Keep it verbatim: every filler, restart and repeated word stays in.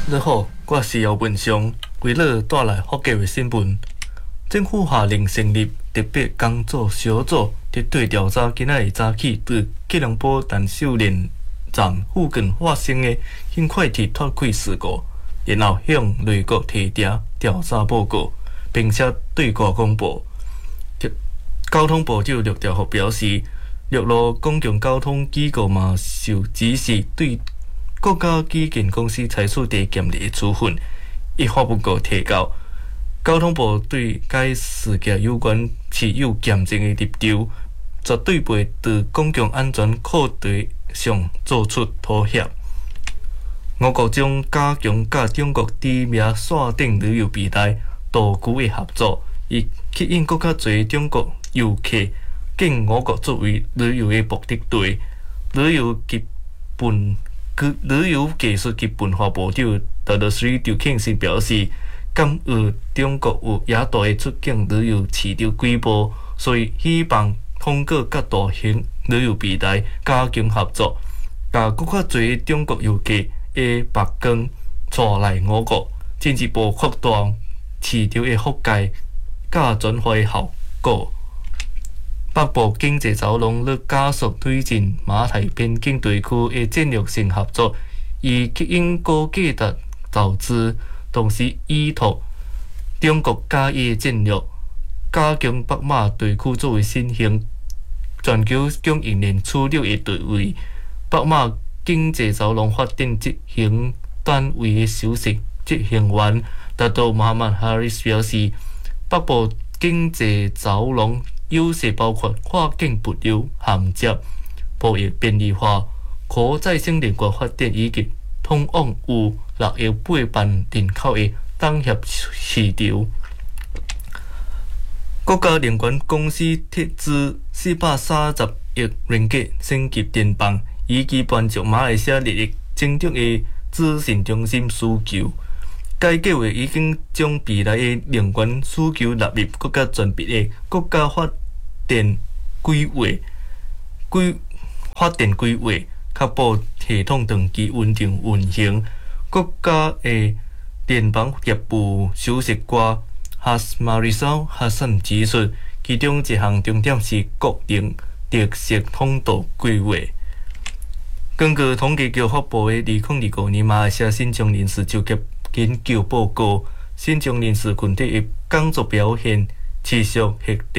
你好，我是姚文祥，为了带来福建的新闻。政府下令成立特别工作小组，针对调查今仔日早起在吉隆坡陈秀莲站附近发生的轻快铁脱轨事故，然后向内阁提交调查报告，并且对外公布。交通部长陆兆福表示，陆路公共交通机构嘛受指示对国家基建公司采取第严厉的处分。伊发文告提到，交通部对该事件有关持有严正的立场，绝对袂在公共安全课题上做出妥协。我国将加强甲中国知名线顶旅游平台杜居的合作，以吸引更较侪中国游客经我国作为旅游的目的地。旅游及本旅游技术及文化部长达德斯赵庆新表示，鉴于中国有野大的出境旅游市场规模，所以希望通过甲大型旅游平台加强合作，把更较侪中国游客的目光带来我国，进一步扩大市场的覆盖甲转化的效果。北部经济走廊咧加速推进马台边境地区的战略性合作，以吸引高价值投资，同时依托中国加以战略，加强北马地区作为新兴全球供应链枢纽的地位。北马经济走廊发展执行单位的首席执行员达到马曼哈里斯表示，北部经济走廊优势包括跨境物流、衔接、贸易便利化、可再生能源发展以及通往有六亿八万人口的产业市场。国家能源公司斥资四百三十亿ringgit升级电棒，以期满足马来西亚日益增长的资讯中心需求。该计划已经将未来的能源需求纳入国家全面的国家发展规划、规发展规划，确保系统长期稳定运行。国家的电网业务首席官哈斯马里绍哈森指出，其中一项重点是国营特色通道规划。根据统计局发布的二零二五年马来西亚新疆人士就业研究报告，新疆人士群体的工作表现持续下跌。